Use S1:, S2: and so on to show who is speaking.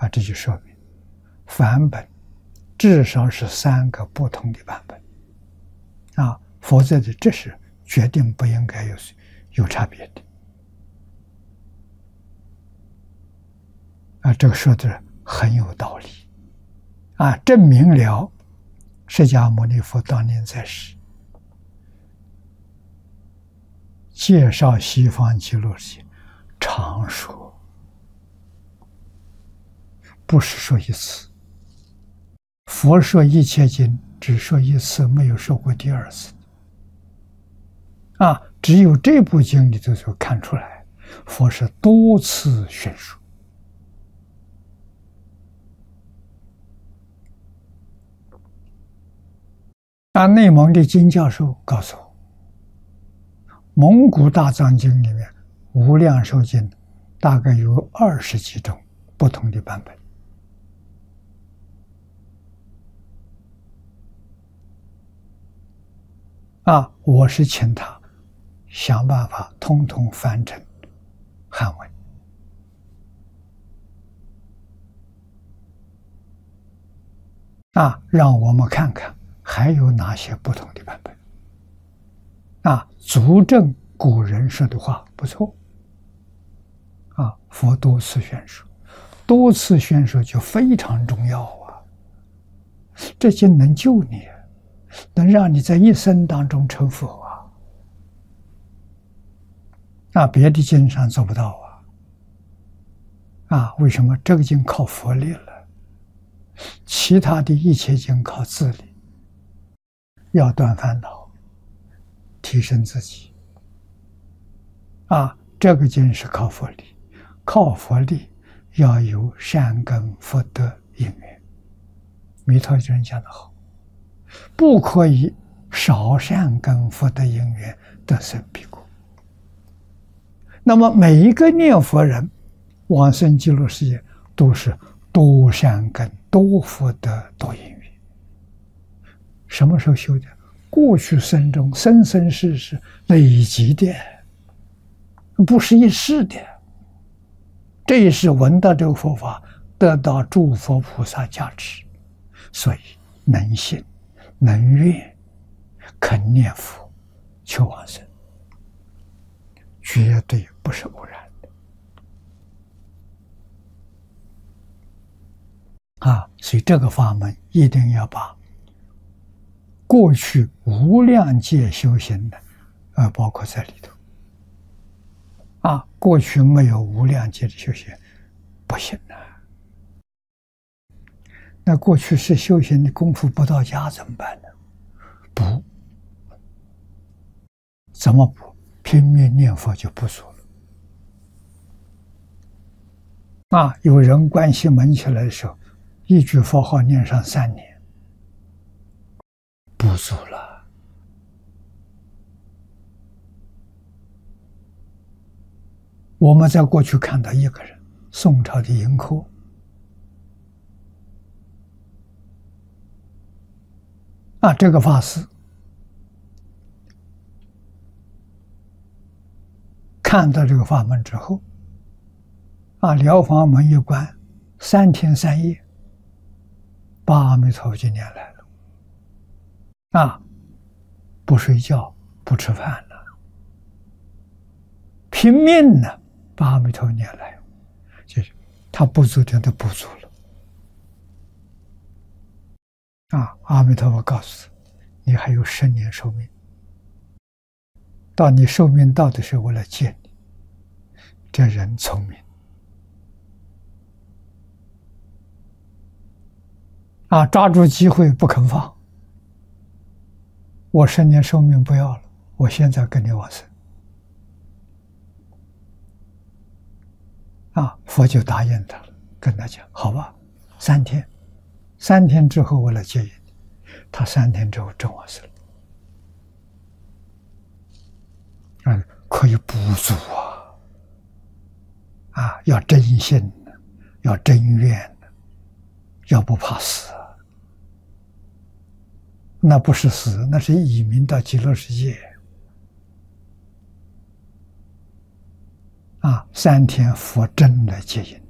S1: 这就说明梵本至少是3个不同的版本否则的这是决定不应该有差别的这个说的很有道理证明了释迦牟尼佛当年在世介绍西方极乐世界常说，不是说一次。佛说一切经只说一次，没有说过第二次只有这部经里头就看出来佛是多次宣说内蒙的金教授告诉我，蒙古大藏经里面无量寿经大概有20几种不同的版本我是请他想办法通通翻成汉文让我们看看还有哪些不同的版本足证古人说的话不错佛多次宣说，多次宣说就非常重要这就能救你，能让你在一生当中成佛别的经上做不到为什么？这个经靠佛力了，其他的一切经靠自力，要断烦恼，提升自己这个经是靠佛力，靠佛力要有善根福德因缘。弥陀经讲得好，不可以少善根福德因缘得生彼国。那么每一个念佛人往生极乐世界都是多善根多福德多因缘。什么时候修的？过去生中生生世世累积的，不是一世的。这一世闻到这个佛法，得到诸佛菩萨加持，所以能信能愿肯念佛求往生，绝对不是偶然的所以这个法门一定要把过去无量劫修行的包括在里头过去没有无量劫的修行不行那过去是修行的功夫不到家怎么办呢？补，怎么补？拼命念佛就不足了有人关系门起来的时候，一句佛号念上3年，不足了。我们在过去看到一个人，宋朝的盈科，这个法师看到这个法门之后，疗房门一关，3天3夜，把阿弥陀佛就念来了，不睡觉，不吃饭了，拼命的把阿弥陀佛念来，就是他不足的都不足了。阿弥陀佛告诉他，你还有10年寿命，到你寿命到的时候，我来接你。这人聪明抓住机会不肯放。我10年寿命不要了，我现在跟你往生。佛就答应他了，跟他讲，好吧，3天，3天之后我来接引你。他3天之后真往生了。可以补足要真心，要真愿，要不怕死。那不是死，那是移民到极乐世界。3天佛真来接引